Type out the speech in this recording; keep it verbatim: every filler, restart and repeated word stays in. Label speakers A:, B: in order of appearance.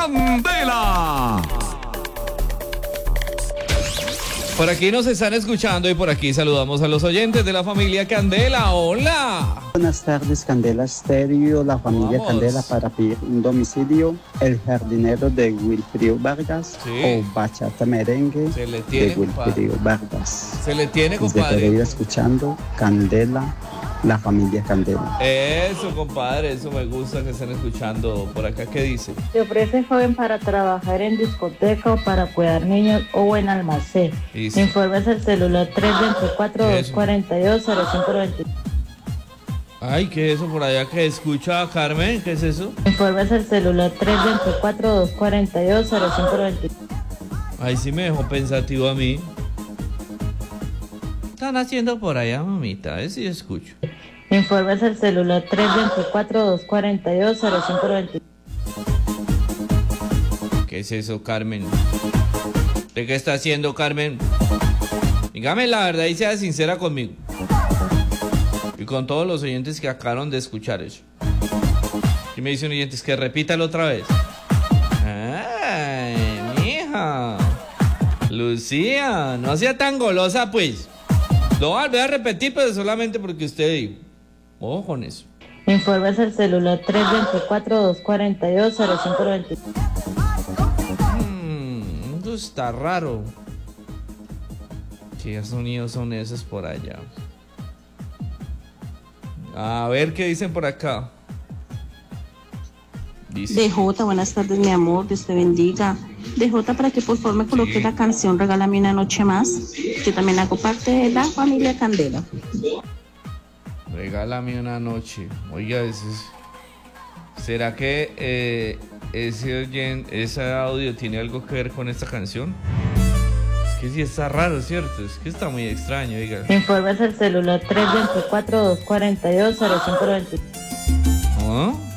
A: Candela. Por aquí nos están escuchando y por aquí saludamos a los oyentes de la familia Candela. ¡Hola!
B: Buenas tardes, Candela Stereo, la familia
A: Vamos.
B: Candela, para pedir un domicilio, El Jardinero de Wilfrido Vargas,
A: Sí.
B: o Bachata Merengue
A: Se le tiene,
B: de
A: compadre.
B: Wilfrido Vargas.
A: Se le tiene,
B: Desde
A: compadre.
B: Pereira escuchando Candela, la familia Candela.
A: Eso, compadre, eso me gusta que estén escuchando por acá. ¿Qué dice?
C: Se ofrece joven para trabajar en discoteca o para cuidar niños o en almacén.
A: Listo.
C: Informes al celular tres dos cuatro, dos
A: Eso.
C: cuatro dos, cero cinco dos cero.
A: Ay, ¿qué es eso por allá que escucha, Carmen? ¿Qué es eso?
C: Informes al celular tres dos cuatro, dos cuatro dos, cero cinco dos cero.
A: Ay, sí me dejó pensativo a mí. ¿Qué están haciendo por allá, mamita? A ver si escucho.
C: Informes al celular tres dos cuatro, dos cuatro dos, cero cinco dos cero.
A: ¿Qué es eso, Carmen? ¿De qué está haciendo, Carmen? Dígame la verdad y sea sincera conmigo. Y con todos los oyentes que acabaron de escuchar eso. Y me dicen oyentes que repítalo otra vez. Ay, mija. Lucía, no sea tan golosa, pues. Lo voy a volver a repetir, pero solamente porque usted dijo. Ojo con eso.
C: Informes al celular tres dos cuatro, dos cuatro dos, cero cinco dos cero.
A: Hmm, esto está raro. ¿Qué sonidos son esos por allá? A ver qué dicen por acá. Dice.
D: D J, buenas tardes, mi amor, Dios te bendiga. D J, para que por favor me coloque
A: Sí.
D: la canción Regálame una noche más. Yo también hago parte de la familia Candela.
A: Regálame una noche. Oiga, ese es- ¿será que eh, ese, oyen- ese audio tiene algo que ver con esta canción? Es que sí está raro, ¿cierto? Es que está muy extraño, oiga.
C: Informes al celular tres dos cuatro, dos cuatro dos, cero cinco dos cero.
A: ¿Ah?